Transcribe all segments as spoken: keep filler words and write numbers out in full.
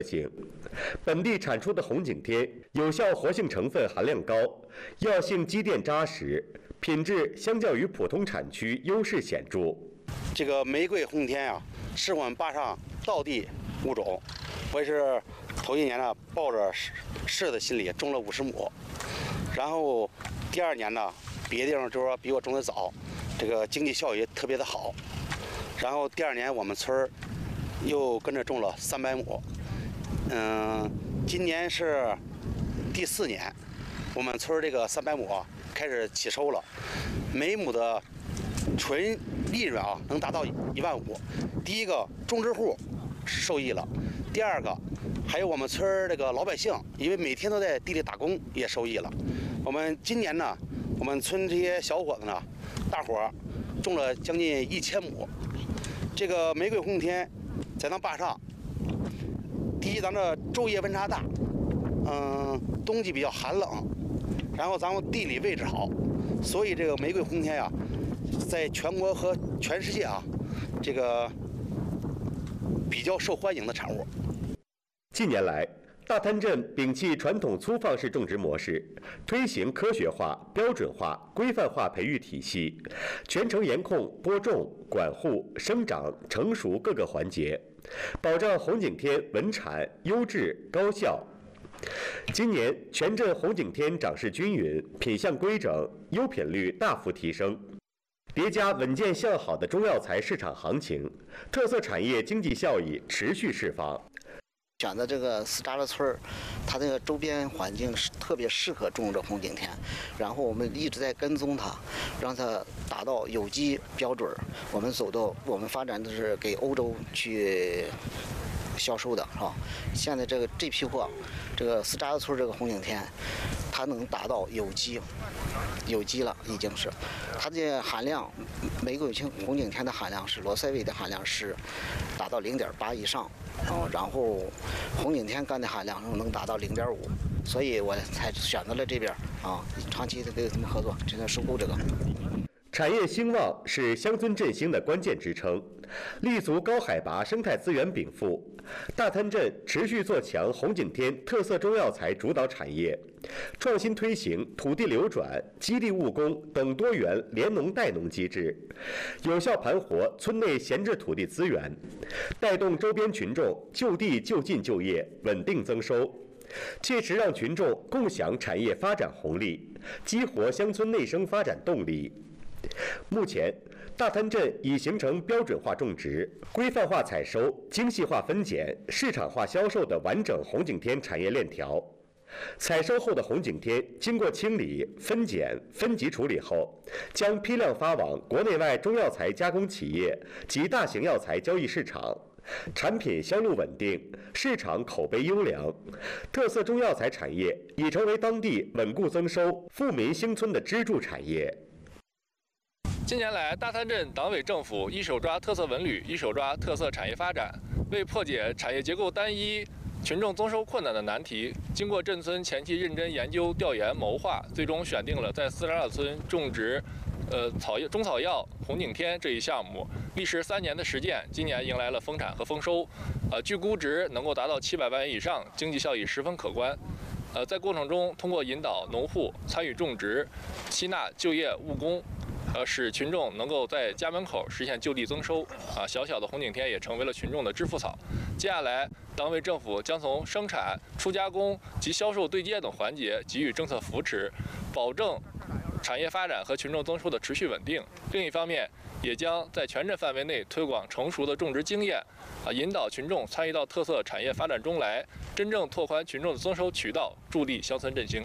性。本地产出的红景天有效活性成分含量高，药性积淀扎实，品质相较于普通产区优势显著。 这个玫瑰红景天啊，是我们坝上道地物种，我也是头一年呢，抱着试的心理种了五十亩，然后第二年呢，别的地方就是说比我种的早，这个经济效益特别的好，然后第二年我们村儿又跟着种了三百亩，嗯，今年是第四年，我们村儿这个三百亩啊开始起收了，每亩的纯利润啊能达到一万五。第一个种植户受益了，第二个还有我们村儿这个老百姓，因为每天都在地里打工也受益了。我们今年呢，我们村这些小伙子呢，大伙儿种了将近一千亩。这个玫瑰红景天在咱坝上，第一咱这昼夜温差大，嗯，冬季比较寒冷，然后咱们地理位置好，所以这个玫瑰红景天呀，在全国和全世界啊，这个比较受欢迎的产物。 近年来，大滩镇摒弃传统粗放式种植模式，推行科学化、标准化、规范化培育体系，全程严控播种、管护、生长、成熟各个环节，保障红景天稳产、优质、高效。今年全镇红景天长势均匀，品相规整，优品率大幅提升。叠加稳健向好的中药材市场行情，特色产业经济效益持续释放。 选择这个斯扎勒村儿，它这个周边环境是特别适合种这红景天，然后我们一直在跟踪它，让它达到有机标准。我们走到我们发展的是给欧洲去销售的，是吧？现在这个这批货，这个斯扎勒村这个红景天，它能达到有机，有机了已经是，它的含量，玫瑰红景天的含量是罗塞韦的含量是达到零点八以上。哦，然后红景天苷的含量能达到零点五，所以我才选择了这边啊，长期的跟他们合作，正在收购这个。 产业兴旺是乡村振兴的关键支撑，立足高海拔生态资源禀赋，大滩镇持续做强红景天特色中药材主导产业，创新推行土地流转、基地务工等多元联农带农机制，有效盘活村内闲置土地资源，带动周边群众就地就近就业，稳定增收，切实让群众共享产业发展红利，激活乡村内生发展动力。目前，大滩镇已形成标准化种植、规范化采收、精细化分拣、市场化销售的完整红景天产业链条。采收后的红景天经过清理、分拣、分级处理后，将批量发往国内外中药材加工企业及大型药材交易市场，产品销路稳定，市场口碑优良，特色中药材产业已成为当地稳固增收、富民兴村的支柱产业。 近年来，大滩镇党委政府一手抓特色文旅，一手抓特色产业发展，为破解产业结构单一、群众增收困难的难题，经过镇村前期认真研究、调研、谋划，最终选定了在斯扎勒村种植，呃草药中草药红景天这一项目。历时三年的实践，今年迎来了丰产和丰收，呃，据估值能够达到七百万元以上，经济效益十分可观。呃，在过程中，通过引导农户参与种植，吸纳就业务工。呃，使群众能够在家门口实现就地增收，啊，小小的红景天也成为了群众的致富草。接下来，党委政府将从生产、初加工及销售对接等环节给予政策扶持，保证产业发展和群众增收的持续稳定。另一方面，也将在全镇范围内推广成熟的种植经验，啊，引导群众参与到特色产业发展中来，真正拓宽群众的增收渠道，助力乡村振兴。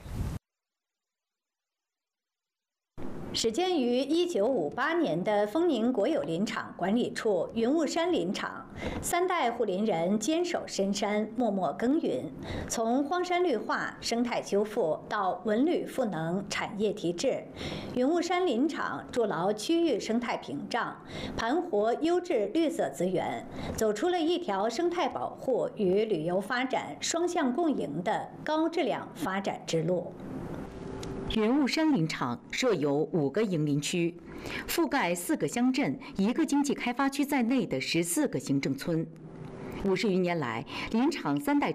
始建于一九五八年的丰宁国有林场管理处云雾山林场，三代护林人坚守深山，默默耕耘，从荒山绿化、生态修复到文旅赋能、产业提质，云雾山林场筑牢区域生态屏障，盘活优质绿色资源，走出了一条生态保护与旅游发展双向共赢的高质量发展之路。 云雾山林场设有五个营林区，覆盖四个乡镇、一个经济开发区在内的十四个行政村。 五十余年来，林场三代